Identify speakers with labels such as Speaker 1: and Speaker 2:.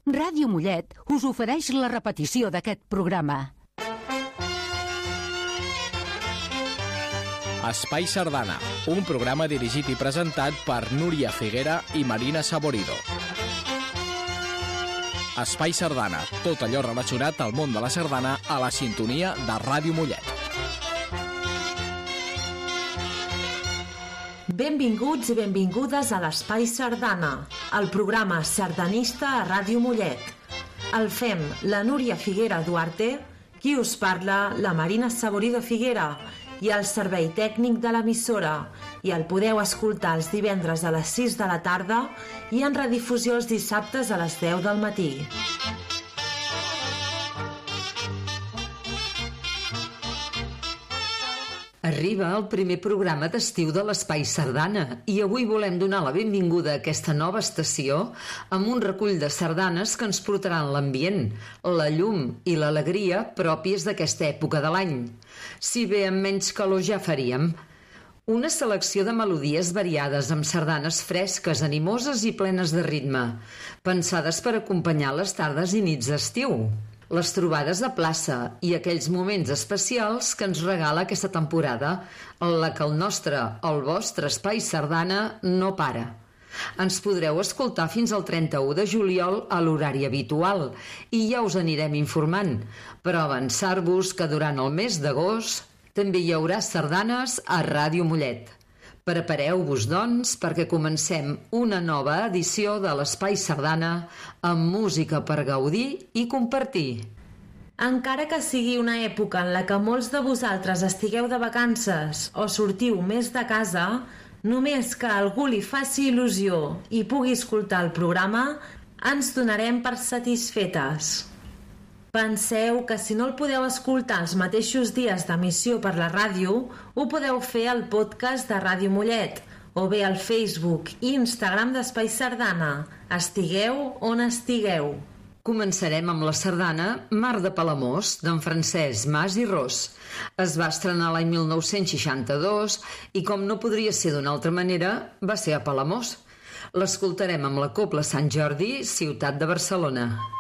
Speaker 1: Ràdio Mollet us ofereix la repetició d'aquest programa.
Speaker 2: Espai Sardana, un programa dirigit i presentat per Núria Figuera i Marina Saborido. Espai Sardana, tot allò relacionat al món de la sardana a la sintonia de Ràdio Mollet.
Speaker 3: Benvinguts i benvingudes a l'Espai Sardana, el programa sardanista a Ràdio Mollet. El fem la Núria Figuera Duarte, qui us parla, la Marina Saborido Figuera, i el servei tècnic de l'emissora, i el podeu escoltar els divendres a les 6 de la tarda i en redifusió els dissabtes a les 10 del matí. Arriba el primer programa d'estiu de l'Espai Sardana i avui volem donar la benvinguda a aquesta nova estació amb un recull de sardanes que ens portaran l'ambient, la llum i l'alegria pròpies d'aquesta època de l'any. Si bé amb menys calor ja faríem. Una selecció de melodies variades amb sardanes fresques, animoses i plenes de ritme, pensades per acompanyar les tardes i nits d'estiu. Les trobades de plaça i aquells moments especials que ens regala aquesta temporada, en la que el nostre, el vostre Espai Sardana no para. Ens podreu escoltar fins al 31 de juliol a l'horari habitual i ja us anirem informant, però avançar-vos que durant el mes d'agost també hi haurà sardanes a Ràdio Mollet. Prepareu-vos, doncs, perquè comencem una nova edició de l'Espai Sardana amb música per gaudir i compartir. Encara que sigui una època en la que molts de vosaltres estigueu de vacances o sortiu més de casa, només que algú li faci il·lusió i pugui escoltar el programa, ens donarem per satisfetes. Penseu que si no el podeu escoltar els mateixos dies d'emissió per la ràdio, ho podeu fer al podcast de Ràdio Mollet o bé al Facebook i Instagram d'Espai Sardana. Estigueu on estigueu. Començarem amb la sardana Mar de Palamós, d'en Francesc Mas i Ros. Es va estrenar l'any 1962 i, com no podria ser d'una altra manera, va ser a Palamós. L'escoltarem amb la Cobla Sant Jordi, ciutat de Barcelona.